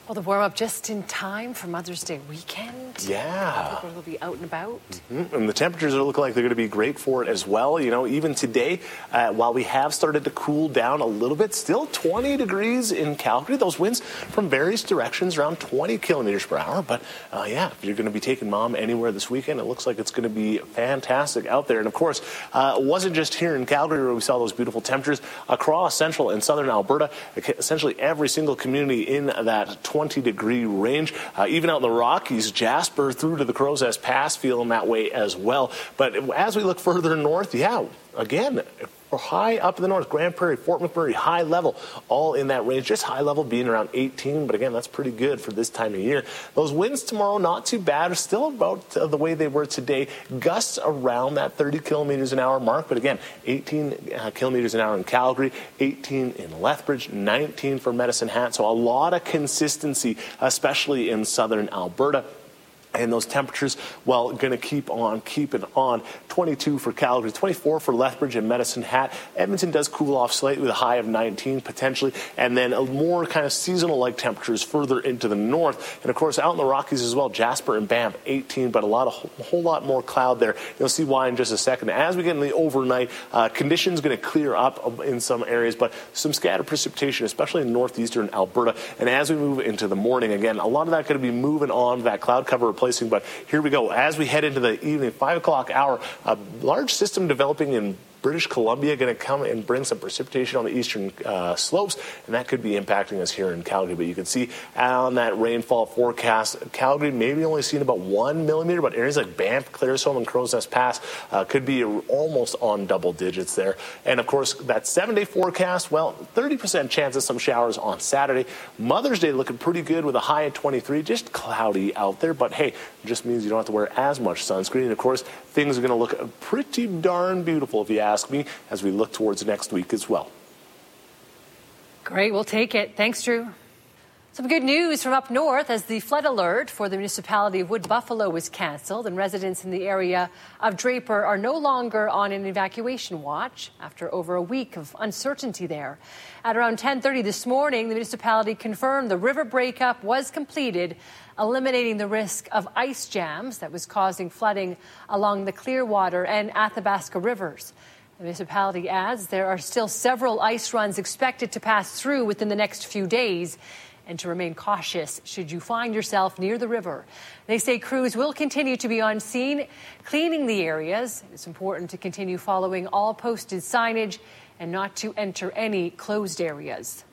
Well, the warm-up just in time for Mother's Day weekend. Yeah. People will be out and about. And the temperatures look like they're going to be great for it as well. You know, even today, while we have started to cool down a little bit, still 20 degrees in Calgary. Those winds from various directions, around 20 kilometers per hour. But, yeah, if you're going to be taking mom anywhere this weekend, it looks like it's going to be fantastic out there. And, of course, it wasn't just here in Calgary where we saw those beautiful temperatures. Across central and southern Alberta, essentially every single community in that 20-degree range. Even out in the Rockies, Jasper through to the Crozes Pass feeling that way as well. But as we look further north, yeah, again, high up in the north, Grand Prairie, Fort McMurray, high level, all in that range. Just high level being around 18, but again, that's pretty good for this time of year. Those winds tomorrow, not too bad, still about the way they were today. Gusts around that 30 kilometers an hour mark, but again, 18 kilometers an hour in Calgary, 18 in Lethbridge, 19 for Medicine Hat. So a lot of consistency, especially in southern Alberta. And those temperatures, well, going to keep on keeping on. 22 for Calgary, 24 for Lethbridge and Medicine Hat. Edmonton does cool off slightly with a high of 19 potentially. And then a more kind of seasonal-like temperatures further into the north. And, of course, out in the Rockies as well, Jasper and Banff, 18, but a whole lot more cloud there. You'll see why in just a second. As we get in the overnight, conditions going to clear up in some areas, but some scattered precipitation, especially in northeastern Alberta. And as we move into the morning, again, a lot of that going to be moving on that cloud cover replacing. But here we go. As we head into the evening, 5 o'clock hour, a large system developing in British Columbia going to come and bring some precipitation on the eastern slopes, and that could be impacting us here in Calgary. But you can see on that rainfall forecast, Calgary maybe only seeing about 1 millimeter, but areas like Banff, Claresholm, and Crow's Pass could be almost on double digits there. And, of course, that 7-day forecast, well, 30% chance of some showers on Saturday. Mother's Day looking pretty good with a high of 23, just cloudy out there. But, hey, it just means you don't have to wear as much sunscreen. And, of course, things are going to look pretty darn beautiful if you ask me, as we look towards next week as well. Great, we'll take it. Thanks, Drew. Some good news from up north as the flood alert for the municipality of Wood Buffalo was cancelled, and residents in the area of Draper are no longer on an evacuation watch after over a week of uncertainty there. At around 10:30 this morning, the municipality confirmed the river breakup was completed, eliminating the risk of ice jams that was causing flooding along the Clearwater and Athabasca rivers. The municipality adds there are still several ice runs expected to pass through within the next few days, and to remain cautious should you find yourself near the river. They say crews will continue to be on scene, cleaning the areas. It's important to continue following all posted signage and not to enter any closed areas.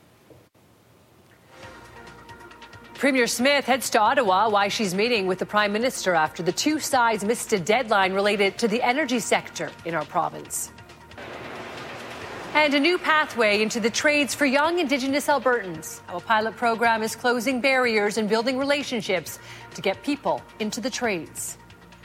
Premier Smith heads to Ottawa while she's meeting with the Prime Minister after the two sides missed a deadline related to the energy sector in our province. And a new pathway into the trades for young Indigenous Albertans. Our pilot program is closing barriers and building relationships to get people into the trades.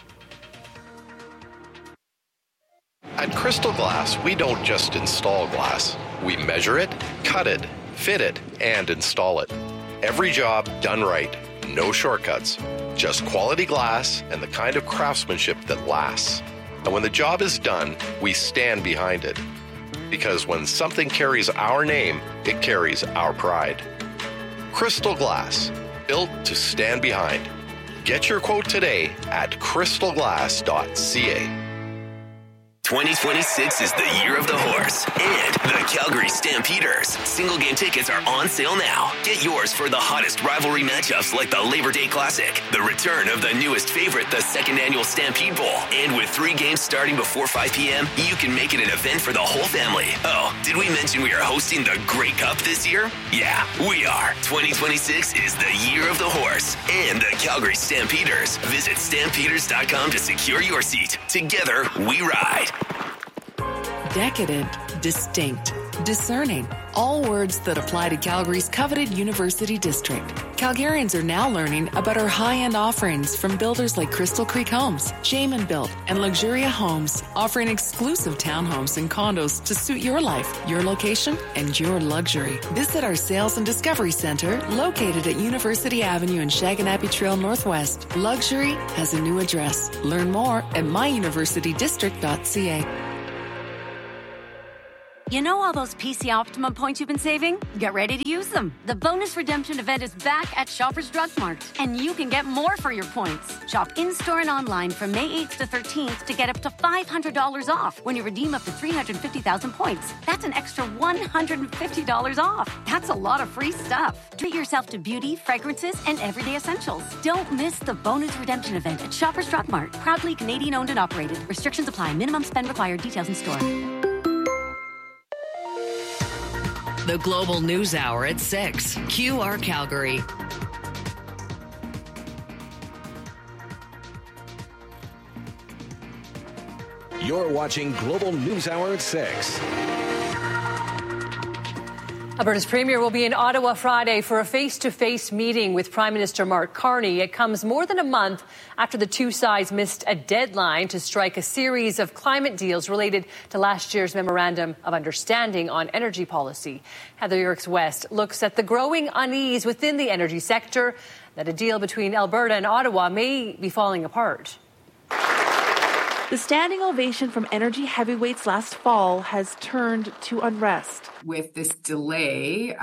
At Crystal Glass, we don't just install glass. We measure it, cut it, fit it, and install it. Every job done right. No shortcuts. Just quality glass and the kind of craftsmanship that lasts. And when the job is done, we stand behind it. Because when something carries our name, it carries our pride. Crystal Glass, built to stand behind. Get your quote today at crystalglass.ca. 2026 is the year of the horse and the Calgary Stampeders. Single game tickets are on sale now. Get yours for the hottest rivalry matchups like the Labor Day Classic, the return of the newest favorite, the second annual Stampede Bowl. And with 3 games starting before 5 p.m., you can make it an event for the whole family. Oh, did we mention we are hosting the Grey Cup this year? Yeah, we are. 2026 is the year of the horse and the Calgary Stampeders. Visit stampeders.com to secure your seat. Together, we ride. Decadent, distinct, discerning. All words that apply to Calgary's coveted University District. Calgarians are now learning about our high-end offerings from builders like Crystal Creek Homes, Jamin Built, and Luxuria Homes, offering exclusive townhomes and condos to suit your life, your location, and your luxury. Visit our Sales and Discovery Center, located at University Avenue and Shaganappi Trail Northwest. Luxury has a new address. Learn more at myuniversitydistrict.ca. You know all those PC Optimum points you've been saving? Get ready to use them. The bonus redemption event is back at Shoppers Drug Mart, and you can get more for your points. Shop in-store and online from May 8th to 13th to get up to $500 off when you redeem up to 350,000 points. That's an extra $150 off. That's a lot of free stuff. Treat yourself to beauty, fragrances, and everyday essentials. Don't miss the bonus redemption event at Shoppers Drug Mart. Proudly Canadian owned and operated. Restrictions apply. Minimum spend required. Details in store. The Global News Hour at 6. QR Calgary. You're watching Global News Hour at 6. Alberta's Premier will be in Ottawa Friday for a face-to-face meeting with Prime Minister Mark Carney. It comes more than a month after the two sides missed a deadline to strike a series of climate deals related to last year's Memorandum of Understanding on energy policy. Heather Yerkes-West looks at the growing unease within the energy sector, that a deal between Alberta and Ottawa may be falling apart. The standing ovation from energy heavyweights last fall has turned to unrest. With this delay,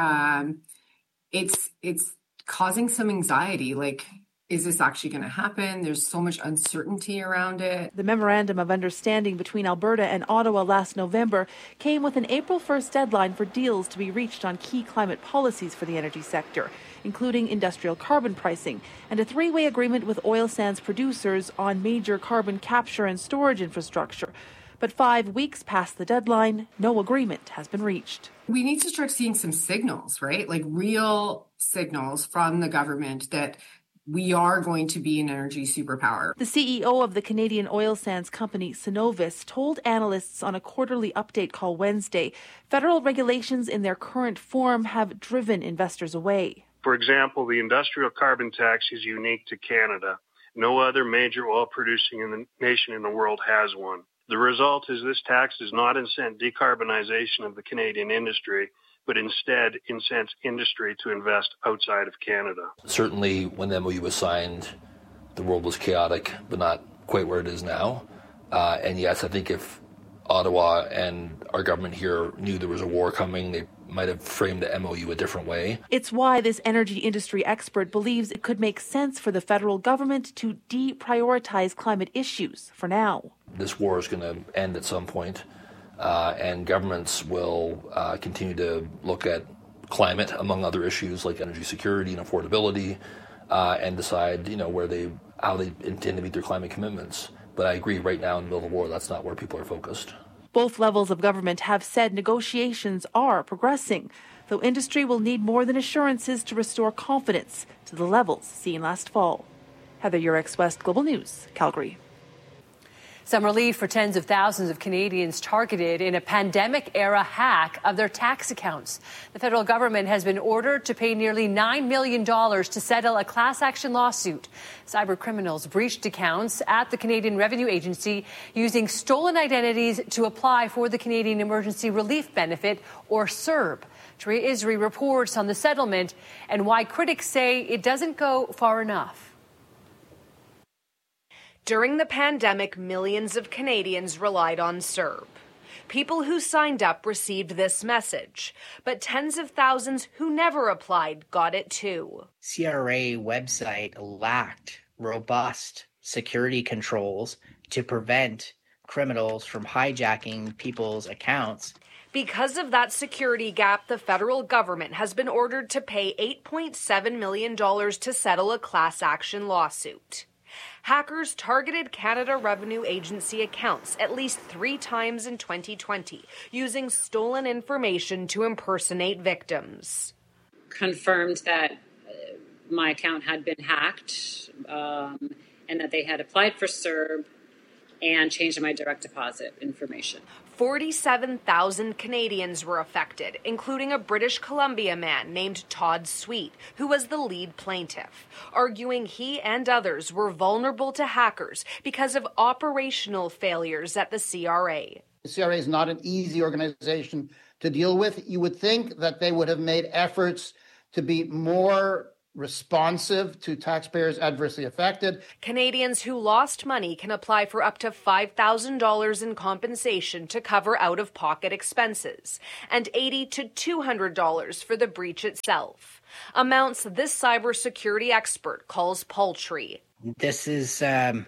it's causing some anxiety. Like, is this actually going to happen? There's so much uncertainty around it. The Memorandum of Understanding between Alberta and Ottawa last November came with an April 1st deadline for deals to be reached on key climate policies for the energy sector, including industrial carbon pricing and a three-way agreement with oil sands producers on major carbon capture and storage infrastructure. But 5 weeks past the deadline, no agreement has been reached. We need to start seeing some signals, right? Like real signals from the government that we are going to be an energy superpower. The CEO of the Canadian oil sands company Cenovus told analysts on a quarterly update call Wednesday, federal regulations in their current form have driven investors away. For example, the industrial carbon tax is unique to Canada. No other major oil-producing nation in the world has one. The result is this tax does not incent decarbonization of the Canadian industry, but instead incents industry to invest outside of Canada. Certainly, when the MOU was signed, the world was chaotic, but not quite where it is now. And yes, I think if Ottawa and our government here knew there was a war coming, they might have framed the MOU a different way. It's why this energy industry expert believes it could make sense for the federal government to deprioritize climate issues for now. This war is going to end at some point, and governments will continue to look at climate, among other issues like energy security and affordability, and decide, how they intend to meet their climate commitments. But I agree, right now in the middle of the war, that's not where people are focused. Both levels of government have said negotiations are progressing, though industry will need more than assurances to restore confidence to the levels seen last fall. Heather Yerkes-West, Global News, Calgary. Some relief for tens of thousands of Canadians targeted in a pandemic-era hack of their tax accounts. The federal government has been ordered to pay nearly $9 million to settle a class-action lawsuit. Cyber criminals breached accounts at the Canadian Revenue Agency using stolen identities to apply for the Canadian Emergency Relief Benefit, or CERB. Taria Isri reports on the settlement and why critics say it doesn't go far enough. During the pandemic, millions of Canadians relied on CERB. People who signed up received this message, but tens of thousands who never applied got it too. CRA website lacked robust security controls to prevent criminals from hijacking people's accounts. Because of that security gap, the federal government has been ordered to pay $8.7 million to settle a class action lawsuit. Hackers targeted Canada Revenue Agency accounts at least 3 times in 2020, using stolen information to impersonate victims. Confirmed that my account had been hacked and that they had applied for CERB and changed my direct deposit information. 47,000 Canadians were affected, including a British Columbia man named Todd Sweet, who was the lead plaintiff, arguing he and others were vulnerable to hackers because of operational failures at the CRA. The CRA is not an easy organization to deal with. You would think that they would have made efforts to be more responsive to taxpayers adversely affected. Canadians who lost money can apply for up to $5,000 in compensation to cover out-of-pocket expenses and $80 to $200 for the breach itself. Amounts this cybersecurity expert calls paltry. This is, let's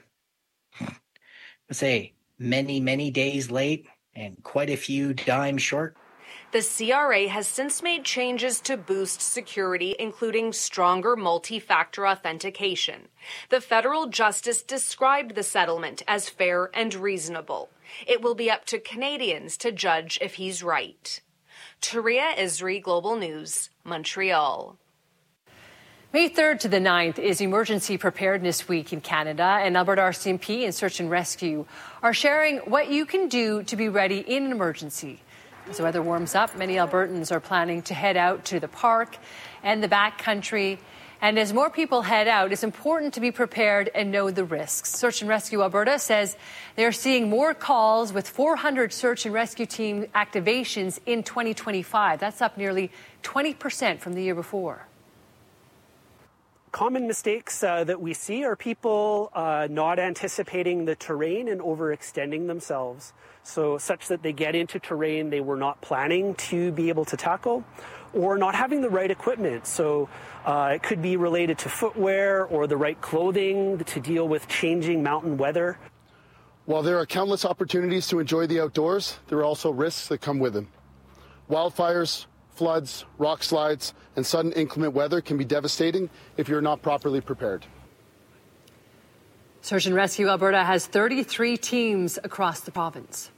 say, many days late and quite a few dimes short. The CRA has since made changes to boost security, including stronger multi-factor authentication. The federal justice described the settlement as fair and reasonable. It will be up to Canadians to judge if he's right. Taria Isri, Global News, Montreal. May 3rd to the 9th is Emergency Preparedness Week in Canada, and Alberta RCMP and Search and Rescue are sharing what you can do to be ready in an emergency. As the weather warms up, many Albertans are planning to head out to the park and the backcountry. And as more people head out, it's important to be prepared and know the risks. Search and Rescue Alberta says they're seeing more calls with 400 search and rescue team activations in 2025. That's up nearly 20% from the year before. Common mistakes that we see are people not anticipating the terrain and overextending themselves. So such that they get into terrain they were not planning to be able to tackle, or not having the right equipment. So it could be related to footwear or the right clothing to deal with changing mountain weather. While there are countless opportunities to enjoy the outdoors, there are also risks that come with them. Wildfires, floods, rock slides, and sudden inclement weather can be devastating if you're not properly prepared. Search and Rescue Alberta has 33 teams across the province.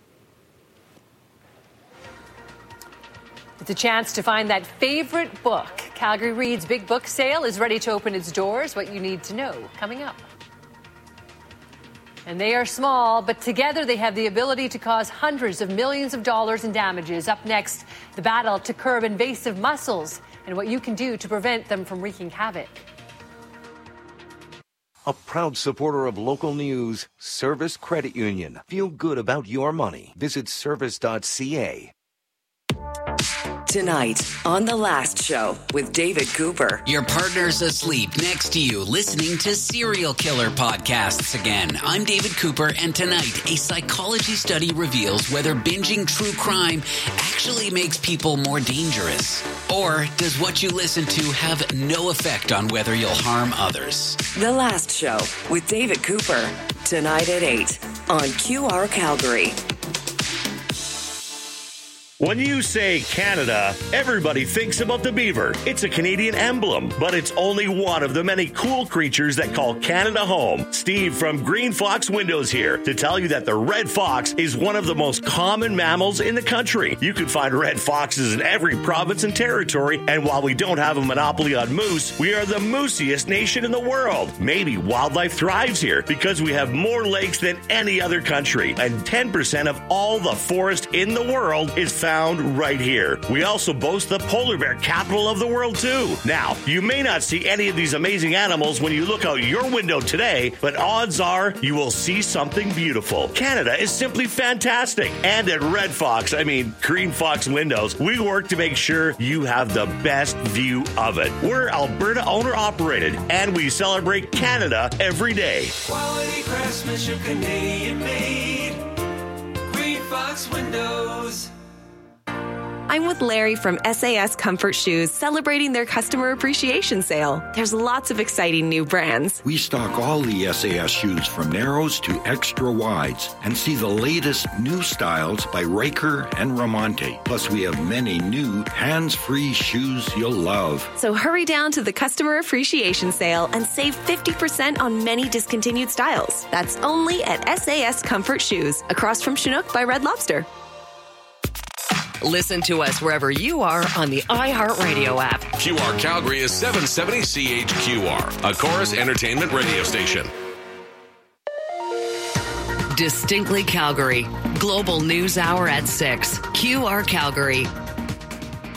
It's a chance to find that favorite book. Calgary Reads Big Book Sale is ready to open its doors. What you need to know coming up. And they are small, but together they have the ability to cause hundreds of millions of dollars in damages. Up next, the battle to curb invasive mussels and what you can do to prevent them from wreaking havoc. A proud supporter of local news, Service Credit Union. Feel good about your money. Visit service.ca. Tonight on The Last Show with David Cooper. Your partner's asleep next to you listening to serial killer podcasts again. I'm David Cooper, and tonight a psychology study reveals whether binging true crime actually makes people more dangerous. Or does what you listen to have no effect on whether you'll harm others? The Last Show with David Cooper. Tonight at 8 on QR Calgary. When you say Canada, everybody thinks about the beaver. It's a Canadian emblem, but it's only one of the many cool creatures that call Canada home. Steve from Green Fox Windows here to tell you that the red fox is one of the most common mammals in the country. You can find red foxes in every province and territory, and while we don't have a monopoly on moose, we are the moosiest nation in the world. Maybe wildlife thrives here because we have more lakes than any other country, and 10% of all the forest in the world is found right here. We also boast the polar bear capital of the world too. Now, you may not see any of these amazing animals when you look out your window today, but odds are you will see something beautiful. Canada is simply fantastic. And at Green Fox Windows, we work to make sure you have the best view of it. We're Alberta owner operated, and we celebrate Canada every day. Quality craftsmanship, Canadian made. Green Fox Windows. I'm with Larry from SAS Comfort Shoes, celebrating their customer appreciation sale. There's lots of exciting new brands. We stock all the SAS shoes from narrows to extra wides and see the latest new styles by Riker and Ramonte. Plus, we have many new hands-free shoes you'll love. So hurry down to the customer appreciation sale and save 50% on many discontinued styles. That's only at SAS Comfort Shoes, across from Chinook by Red Lobster. Listen to us wherever you are on the iHeartRadio app. QR Calgary is 770 CHQR, a Chorus Entertainment radio station. Distinctly Calgary. Global News Hour at 6. QR Calgary.